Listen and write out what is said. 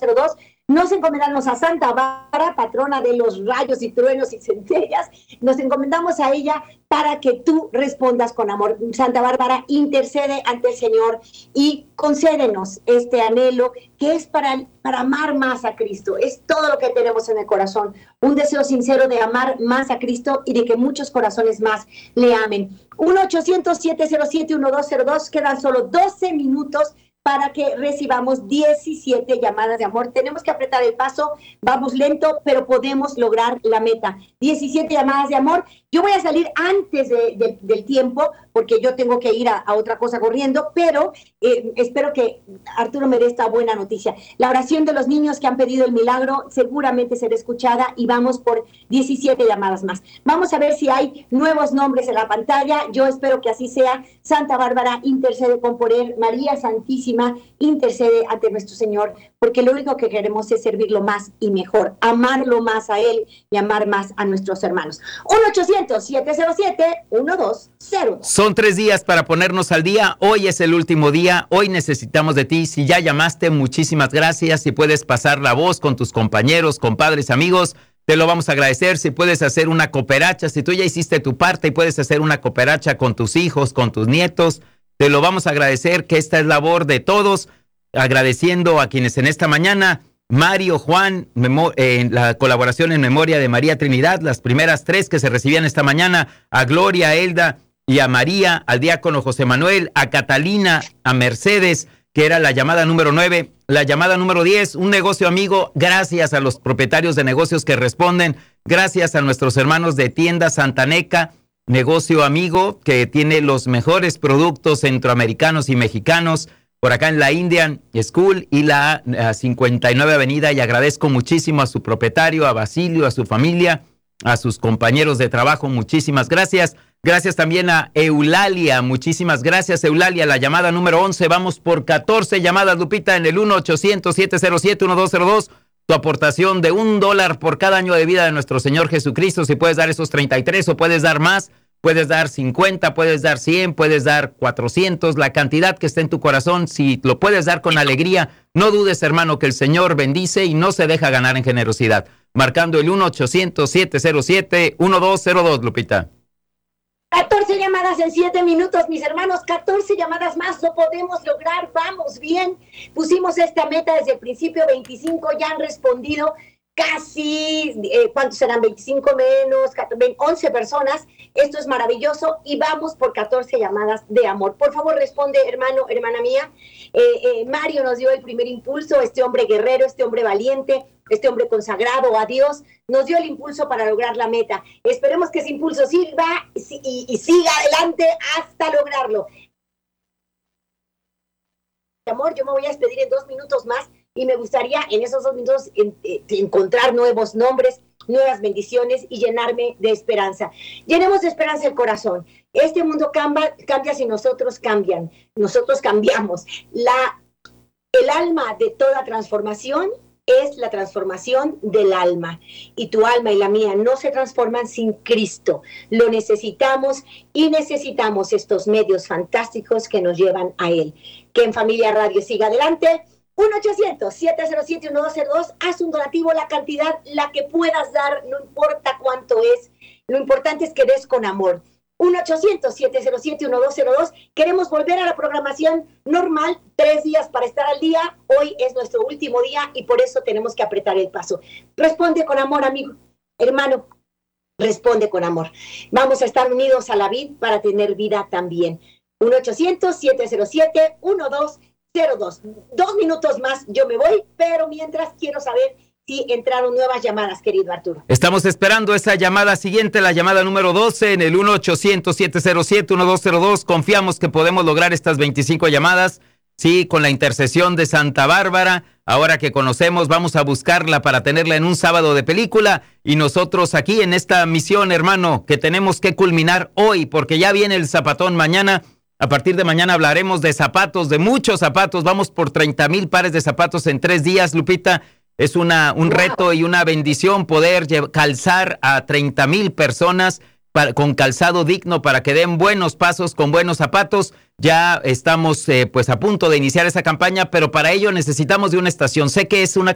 1202. Nos encomendamos a Santa Bárbara, patrona de los rayos y truenos y centellas. Nos encomendamos a ella para que tú respondas con amor. Santa Bárbara, intercede ante el Señor y concédenos este anhelo que es para amar más a Cristo. Es todo lo que tenemos en el corazón. Un deseo sincero de amar más a Cristo y de que muchos corazones más le amen. 1-800-707-1202. Quedan solo 12 minutos para que recibamos 17 llamadas de amor. Tenemos que apretar el paso, vamos lento, pero podemos lograr la meta. 17 llamadas de amor. Yo voy a salir antes del tiempo, porque yo tengo que ir a otra cosa corriendo, pero espero que Arturo me dé esta buena noticia. La oración de los niños que han pedido el milagro seguramente será escuchada y vamos por 17 llamadas más. Vamos a ver si hay nuevos nombres en la pantalla. Yo espero que así sea. Santa Bárbara, intercede con poder. María Santísima, intercede ante nuestro Señor, porque lo único que queremos es servirlo más y mejor, amarlo más a Él y amar más a nuestros hermanos. 1-800-707-1202. Son 3 días para ponernos al día. Hoy es el último día. Hoy necesitamos de ti. Si ya llamaste, muchísimas gracias. Si puedes pasar la voz con tus compañeros, compadres, amigos, te lo vamos a agradecer. Si puedes hacer una cooperacha, si tú ya hiciste tu parte y puedes hacer una cooperacha con tus hijos, con tus nietos, te lo vamos a agradecer, que esta es labor de todos. Agradeciendo a quienes en esta mañana, Mario, Juan, en la colaboración en memoria de María Trinidad, las primeras 3 que se recibían esta mañana, a Gloria, a Elda y a María, al diácono José Manuel, a Catalina, a Mercedes, que era la llamada número 9, la llamada número 10, un negocio amigo. Gracias a los propietarios de negocios que responden, gracias a nuestros hermanos de tienda Santaneca, negocio amigo que tiene los mejores productos centroamericanos y mexicanos, por acá en la Indian School y la 59 Avenida, y agradezco muchísimo a su propietario, a Basilio, a su familia, a sus compañeros de trabajo, muchísimas gracias. Gracias también a Eulalia, muchísimas gracias Eulalia, la llamada número 11, vamos por 14 llamadas, Lupita, en el 1-800-707-1202, tu aportación de $1 por cada año de vida de nuestro Señor Jesucristo, si puedes dar esos 33 o puedes dar más. Puedes dar 50, puedes dar 100, puedes dar 400, la cantidad que esté en tu corazón. Si lo puedes dar con alegría, no dudes, hermano, que el Señor bendice y no se deja ganar en generosidad. Marcando el 1-800-707-1202, Lupita. 14 llamadas en 7 minutos, mis hermanos, 14 llamadas más, lo podemos lograr, vamos bien. Pusimos esta meta desde el principio, 25 ya han respondido. Casi, ¿cuántos serán? 25 menos, 11 personas. Esto es maravilloso y vamos por 14 llamadas de amor. Por favor, responde, hermano, hermana mía. Mario nos dio el primer impulso, este hombre guerrero, este hombre valiente, este hombre consagrado a Dios, nos dio el impulso para lograr la meta. Esperemos que ese impulso sirva y siga adelante hasta lograrlo. Amor, yo me voy a despedir en 2 minutos más. Y me gustaría en esos 2 minutos encontrar nuevos nombres, nuevas bendiciones y llenarme de esperanza. Llenemos de esperanza el corazón. Este mundo cambia si nosotros cambian. Nosotros cambiamos. El alma de toda transformación es la transformación del alma. Y tu alma y la mía no se transforman sin Cristo. Lo necesitamos y necesitamos estos medios fantásticos que nos llevan a Él. Que en Familia Radio siga adelante. 1-800-707-1202, haz un donativo, la cantidad, la que puedas dar, no importa cuánto es, lo importante es que des con amor. 1-800-707-1202, queremos volver a la programación normal, 3 días para estar al día, hoy es nuestro último día y por eso tenemos que apretar el paso. Responde con amor, amigo, hermano, responde con amor. Vamos a estar unidos a la vid para tener vida también. 1-800-707-1202. 2 minutos más, yo me voy, pero mientras quiero saber si entraron nuevas llamadas, querido Arturo. Estamos esperando esa llamada siguiente, la llamada número 12 en el 1-800-707-1202. Confiamos que podemos lograr estas 25 llamadas. Sí, con la intercesión de Santa Bárbara. Ahora que conocemos, vamos a buscarla para tenerla en un sábado de película. Y nosotros aquí en esta misión, hermano, que tenemos que culminar hoy, porque ya viene el zapatón mañana. A partir de mañana hablaremos de zapatos, de muchos zapatos. Vamos por 30,000 pares de zapatos en 3 días, Lupita. Es un reto y una bendición poder calzar a 30,000 personas con calzado digno para que den buenos pasos con buenos zapatos. Ya estamos pues a punto de iniciar esa campaña, pero para ello necesitamos de una estación. Sé que es una